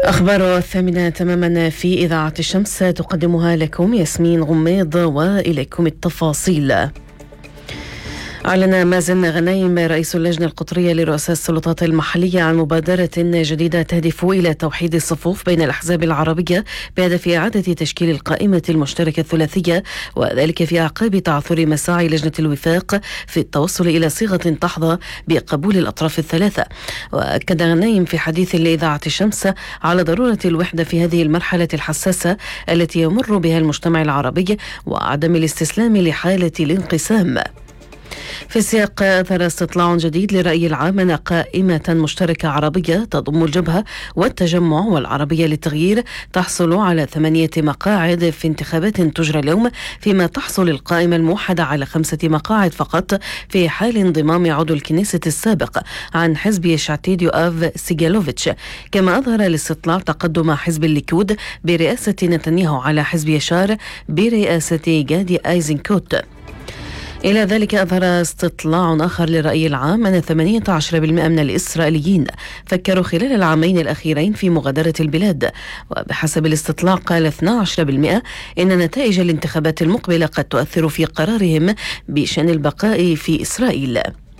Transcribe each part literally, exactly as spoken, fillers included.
أخبار الثامنة تماما في إذاعة الشمس تقدمها لكم ياسمين غميض، وإليكم التفاصيل. أعلن مازن غنيم رئيس اللجنة القطرية لرؤساء السلطات المحلية عن مبادرة جديدة تهدف إلى توحيد الصفوف بين الأحزاب العربية بهدف إعادة تشكيل القائمة المشتركة الثلاثية، وذلك في أعقاب تعثر مساعي لجنة الوفاق في التوصل إلى صيغة تحظى بقبول الأطراف الثلاثة. وأكد غنيم في حديث لإذاعة الشمس على ضرورة الوحدة في هذه المرحلة الحساسة التي يمر بها المجتمع العربي، وعدم الاستسلام لحالة الانقسام. في السياق، أثر استطلاع جديد لرأي العام أن قائمة مشتركة عربية تضم الجبهة والتجمع والعربية للتغيير تحصل على ثمانية مقاعد في انتخابات تجرى اليوم، فيما تحصل القائمة الموحدة على خمسة مقاعد فقط في حال انضمام عضو الكنيسة السابق عن حزب شاتيد يؤاف سيجالوفيتش. كما أظهر الاستطلاع تقدم حزب الليكود برئاسة نتنياهو على حزب يشار برئاسة جادي أيزنكوت. إلى ذلك، أظهر استطلاع آخر للرأي العام أن ثمانية عشر بالمئة من الإسرائيليين فكروا خلال العامين الأخيرين في مغادرة البلاد. وبحسب الاستطلاع، قال اثني عشر بالمئة إن نتائج الانتخابات المقبلة قد تؤثر في قرارهم بشأن البقاء في إسرائيل.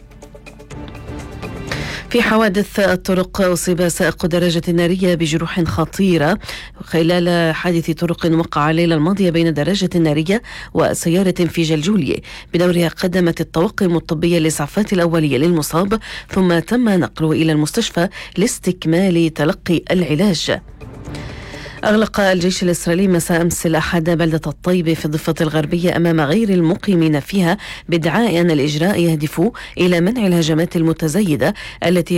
في حوادث الطرق، أصيب سائق دراجة نارية بجروح خطيرة خلال حادث طرق وقع الليلة الماضية بين دراجة نارية وسيارة في جلجولية، بدورها قدمت الطواقم الطبية الإسعافات الأولية للمصاب، ثم تم نقله إلى المستشفى لاستكمال تلقي العلاج. أغلق الجيش الإسرائيلي مساء أمس الأحد بلدة الطيبة في الضفة الغربية أمام غير المقيمين فيها، بادعاء أن الإجراء يهدف إلى منع الهجمات المتزايدة التي